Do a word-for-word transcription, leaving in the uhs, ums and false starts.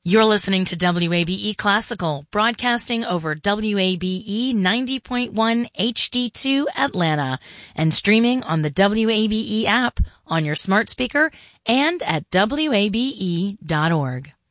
You're listening to W A B E Classical, broadcasting over W A B E ninety point one H D two Atlanta and streaming on the W A B E app on your smart speaker and at W A B E dot org.